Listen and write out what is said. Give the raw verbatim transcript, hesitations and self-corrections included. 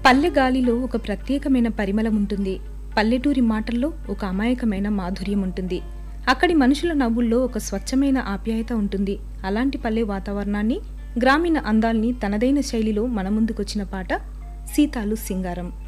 పల్లె గాలిలో ఒక ప్రత్యేకమైన పరిమళం ఉంటుంది. పల్లెటూరి మాటల్లో ఒక అమాయకమైన మాధుర్యం ఉంటుంది. అక్కడి మనుషుల నవ్వుల్లో ఒక స్వచ్ఛమైన ఆప్యాయత ఉంటుంది. అలాంటి పల్లె వాతావరణాన్ని, గ్రామీణ అందాల్ని తనదైన శైలిలో మన ముందుకొచ్చిన పాట సీతాలు సింగారం.